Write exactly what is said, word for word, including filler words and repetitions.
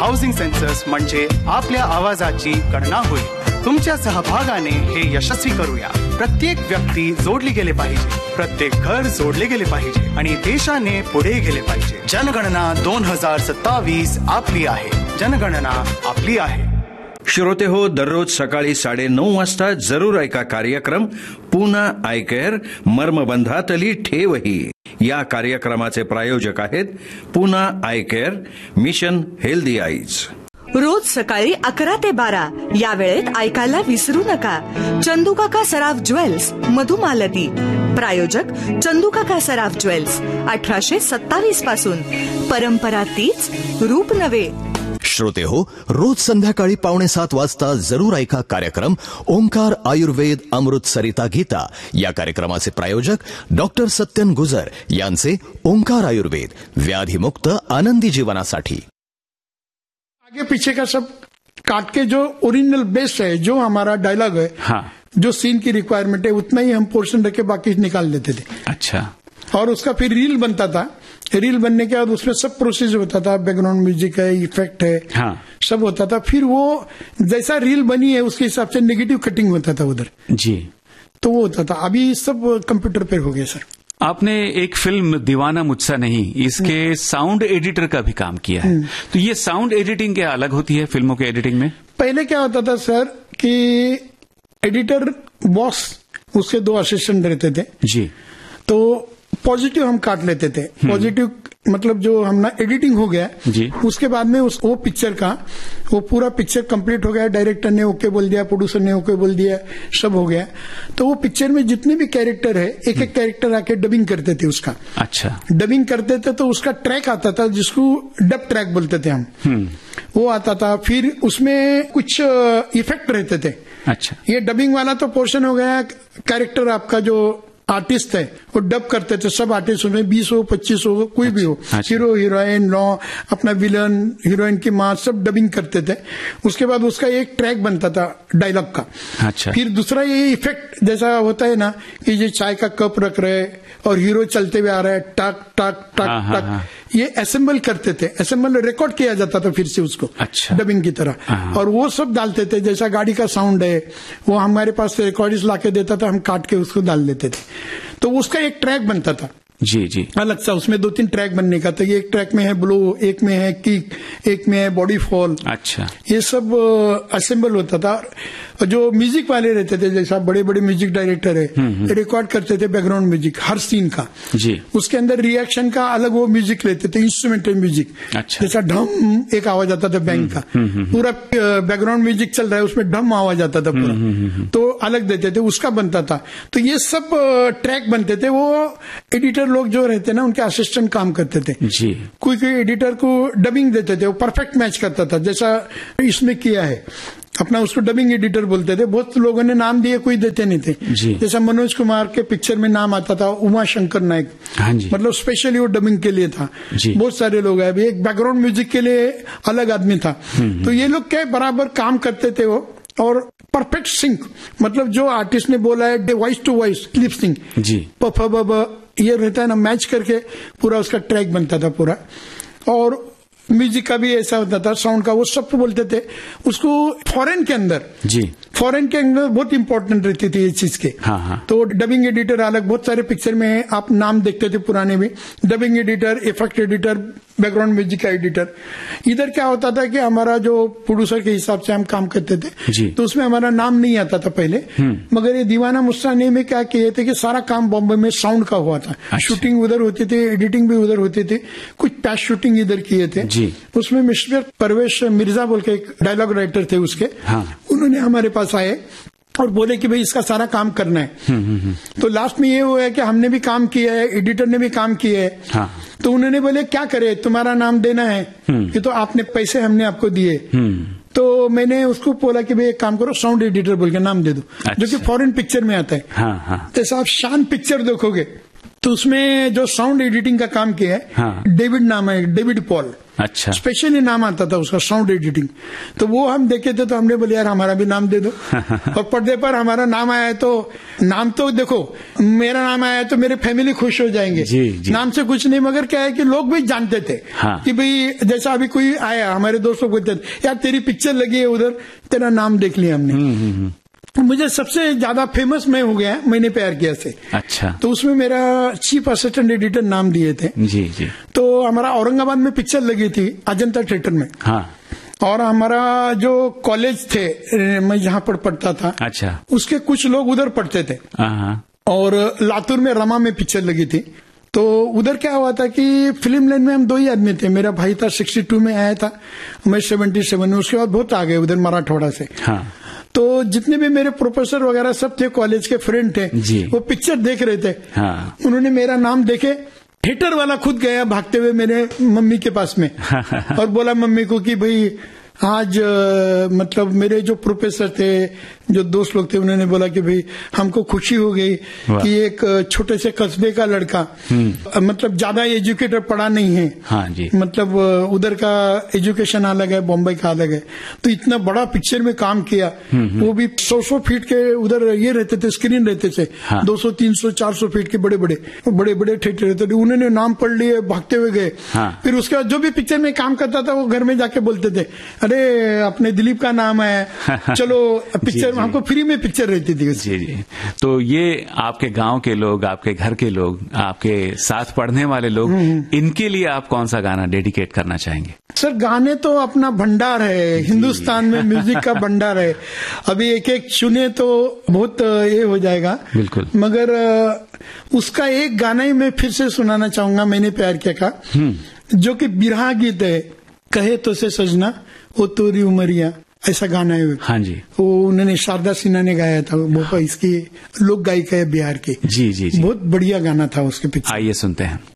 Housing census म्हणजे आपल्या आवाजाची गणना होईल. तुमच्या सहभागाने हे यशस्वी करूया. प्रत्येक व्यक्ती जोडली गेले पाहिजे, प्रत्येक घर जोडले गेले पाहिजे आणि देशाने पुढे गेले पाहिजे. जनगणना दोन हजार सत्तावीस आपली आहे. जनगणना आपली आहे. श्रोते हो, दररोज सकाळी साडे नऊ वाजता जरूर ऐका कार्यक्रम पुन्हा आय केअर मर्मबंधातली ठेवही. या कार्यक्रमाचे प्रायोजक आहेत पुन्हा आय केअर, मिशन हेल्दी आईज. रोज सकाळी अकरा ते बारा या वेळेत ऐकायला विसरू नका. चंदूकाका सराफ ज्वेल्स, मधुमालती. प्रायोजक चंदूकाका सराफ ज्वेल्स. अठराशे सत्तावीस पासून परंपरा तीच, रूप नवे. श्रोते हो, रोज संध्याकाळी पावणे सात वाजता जरूर ऐका कार्यक्रम ओंकार आयुर्वेद अमृत सरिता गीता. या कार्यक्रमाचे प्रायोजक डॉक्टर सत्यन गुजर यांचे ओंकार आयुर्वेद, व्याधिमुक्त आनंदी जीवनासाठी. आगे पीछे का सब काट के जो ओरिजिनल बेस है, जो हमारा डायलॉग है, हाँ, जो सीन की रिक्वायरमेंट है उतना ही हम पोर्शन रख के बाकी निकाल लेते थे. अच्छा. और उसका फिर रील बनता था. रील बनने के बाद उसमें सब प्रोसेस होता था. बैकग्राउंड म्यूजिक है, इफेक्ट है, हाँ, सब होता था. फिर वो जैसा रील बनी है उसके हिसाब से नेगेटिव कटिंग होता था उधर जी. तो वो होता था. अभी सब कंप्यूटर पे हो गया सर. आपने एक फिल्म दीवाना मुझसा नहीं, इसके साउंड एडिटर का भी काम किया है. तो ये साउंड एडिटिंग क्या अलग होती है फिल्मों के एडिटिंग में? पहले क्या होता था सर कि एडिटर बॉस, उसके दो असिस्टेंट रहते थे जी. तो पॉजिटिव हम काट लेते थे. पॉजिटिव मतलब जो हमने एडिटिंग हो गया जी. उसके बाद में उस वो पिक्चर का वो पूरा पिक्चर कंप्लीट हो गया. डायरेक्टर ने ओके बोल दिया, प्रोड्यूसर ने ओके बोल दिया, सब हो गया. तो वो पिक्चर में जितने भी कैरेक्टर है, एक एक कैरेक्टर आके डबिंग करते थे उसका. अच्छा. डबिंग करते थे तो उसका ट्रैक आता था जिसको डब ट्रैक बोलते थे हम. वो आता था. फिर उसमें कुछ इफेक्ट रहते थे. अच्छा. ये डबिंग वाला तो पोर्शन हो गया. कैरेक्टर आपका जो आर्टिस्ट है वो डब करते थे. सब आर्टिस्ट में बीस हो, पच्चीस हो, कोई अच्छा, भी हो, अच्छा. हीरो, हीरोइन, लॉ, अपना विलन, हीरोइन की माँ, सब डबिंग करते थे. उसके बाद उसका एक ट्रैक बनता था डायलॉग का. अच्छा. फिर दूसरा ये इफेक्ट जैसा होता है ना कि ये चाय का कप रख रहे और हीरो चलते हुए आ रहा है, टक टक टक टक, ये असेंबल करते थे. असेंबल रिकॉर्ड किया जाता था फिर से उसको. अच्छा. डबिंग की तरह. और वो सब डालते थे. जैसा गाड़ी का साउंड है वो हमारे पास रिकॉर्डिस्ट लाके देता था, हम काट के उसको डाल देते थे. तो उसका एक ट्रैक बनता था जी जी अलग सा. उसमें दो तीन ट्रैक बनने का. तो ये एक ट्रैक में है ब्लो, एक में है किक, एक में है बॉडी फॉल. अच्छा. ये सब असेंबल होता था. जो म्यूजिक वाले रहते थे, जैसा बड़े बड़े म्यूजिक डायरेक्टर है, रिकॉर्ड करते थे बैकग्राउंड म्यूजिक हर सीन का जी. उसके अंदर रिएक्शन का अलग वो म्यूजिक लेते थे, इंस्ट्रूमेंटल म्यूजिक. अच्छा. जैसा ढम एक आवाज आता था बैंक का, पूरा बैकग्राउंड म्यूजिक चल रहा है उसमें ढम आवाज आता था पूरा, तो अलग देते थे, उसका बनता था. तो ये सब ट्रैक बनते थे. वो एडिटर लोग जो रहते ना उनके असिस्टेंट काम करते थे जी. कोई कोई एडिटर को डबिंग देते थे, वो परफेक्ट मैच करता था. जैसा इसमें किया है अपना, उसको डबिंग एडिटर बोलते थे. बहुत लोगों ने नाम दिए, कोई देते नहीं थे जी. जैसा मनोज कुमार के पिक्चर में नाम आता था उमा शंकर नायक. हाँ जी. मतलब स्पेशली वो डबिंग के लिए था जी. बहुत सारे लोग हैं. अभी एक बैकग्राउंड म्यूजिक के लिए अलग आदमी था. तो ये लोग क्या बराबर काम करते थे वो. और परफेक्ट सिंक, मतलब जो आर्टिस्ट ने बोला है voice to voice lip sync जी, प फ ब ब ये रहता है ना, मैच करके पूरा उसका ट्रैक बनता था पूरा. और म्यूजिक का भी ऐसा होता था, साउंड का, वो सब बोलते थे उसको. फॉरेन के अंदर जी, फॉरेन के अंदर बहुत इंपॉर्टेंट रहती थी ये चीज के. हाँ हाँ. तो डबिंग एडिटर अलग, बहुत सारे पिक्चर में आप नाम देखते थे पुराने भी, dubbing editor, effect editor, background music का एडिटर. इधर क्या होता था कि हमारा जो प्रोड्यूसर के हिसाब से हम काम करते थे जी. तो उसमें हमारा नाम नहीं आता था पहले. मगर ये दीवाना मुझसा नहीं में क्या किए थे कि सारा काम बॉम्बे में साउंड का हुआ था. अच्छा. शूटिंग उधर होती थी, एडिटिंग भी उधर होती थी, कुछ पैच शूटिंग इधर किए थे जी. उसमें मिस्टर परवेश मिर्जा बोल के एक डायलॉग राइटर थे उसके. हाँ. उन्होंने हमारे पास आए और बोले कि भाई इसका सारा काम करना है. हुँ, हुँ, हुँ. तो लास्ट में ये हुआ है कि हमने भी काम किया है, एडिटर ने भी काम किया है. हाँ. तो उन्होंने बोले क्या करे, तुम्हारा नाम देना है, ये तो आपने पैसे हमने आपको दिए. तो मैंने उसको बोला कि भाई एक काम करो, साउंड एडिटर बोल के नाम दे दो. अच्छा. जो कि फॉरेन पिक्चर में आता है. हाँ, हाँ. जैसा आप शान पिक्चर देखोगे तो उसमें जो साउंड एडिटिंग का काम किया है, हाँ. डेविड नाम है, डेविड पॉल. अच्छा। स्पेशली नाम आता था उसका, साउंड एडिटिंग। तो वो हम देखे थे तो हमने बोले यार हमारा भी नाम दे दो। और पर्दे पर हमारा नाम आया है तो नाम तो देखो, मेरा नाम आया है तो मेरे फैमिली खुश हो जाएंगे। जी, जी। नाम से कुछ नहीं, मगर क्या है कि लोग भी जानते थे। हाँ। कि भाई जैसा अभी कोई आया, हमारे दोस्तों को बोलते थे यार तेरी पिक्चर लगी है उधर, तेरा नाम देख लिया हमने। मुझे सबसे ज्यादा फेमस मैं हो गया मैंने प्यार किया से। अच्छा। तो उसमें मेरा चीफ असिस्टेंट एडिटर नाम दिए थे। जी जी। तो हमारा औरंगाबाद में पिक्चर लगी थी अजंता थिएटर में। हाँ। और हमारा जो कॉलेज थे, मैं जहाँ पर पढ़ता था, अच्छा, उसके कुछ लोग उधर पढ़ते थे। और लातूर में रमा में पिक्चर लगी थी। तो उधर क्या हुआ था कि फिल्म लाइन में हम दो ही आदमी थे। मेरा भाई था सिक्सटी टू में आया था, मैं सेवेंटी सेवन में। उसके बाद बहुत आ गए उधर मराठवाड़ा से। हाँ। तो जितने भी मेरे प्रोफेसर वगैरह सब थे, कॉलेज के फ्रेंड थे, वो पिक्चर देख रहे थे। हाँ। उन्होंने मेरा नाम देखे, थिएटर वाला खुद गया भागते हुए मेरे मम्मी के पास में और बोला मम्मी को कि भाई आज मतलब मेरे जो प्रोफेसर थे, जो दोस्त लोग थे, उन्होंने बोला कि भाई हमको खुशी हो गई कि एक छोटे से कस्बे का लड़का, मतलब ज्यादा एजुकेटेड पढ़ा नहीं है। हाँ जी। मतलब उधर का एजुकेशन अलग है, बॉम्बे का अलग है, तो इतना बड़ा पिक्चर में काम किया। वो भी सौ सौ फीट के उधर ये रहते थे, स्क्रीन रहते थे। हाँ। दो सौ तीन सौ चार सौ फीट के बड़े बड़े बड़े बड़े थिएटर रहते थे। उन्होंने नाम पढ़ लिए, भागते हुए गए। हाँ। फिर उसके बाद जो भी पिक्चर में काम करता था वो घर में जाके बोलते थे अरे अपने दिलीप का नाम है, चलो पिक्चर। हमको फ्री में पिक्चर रहती थी। जी जी। तो ये आपके गांव के लोग, आपके घर के लोग, आपके साथ पढ़ने वाले लोग, इनके लिए आप कौन सा गाना डेडिकेट करना चाहेंगे? सर गाने तो अपना भंडार है, हिंदुस्तान में म्यूजिक का भंडार है। अभी एक एक चुने तो बहुत ये हो जाएगा। बिल्कुल। मगर उसका एक गाना ही मैं फिर से सुनाना चाहूंगा, मैंने प्यार किया का, जो कि बिरहा गीत है। कहे तो से सजना वो तोरी उमरिया, ऐसा गाना है। हाँ जी। वो उन्होंने शारदा सिन्हा ने गाया था, वो इसकी लोक गायिका है बिहार की। जी जी जी। बहुत बढ़िया गाना था उसके पीछे। आइए सुनते हैं।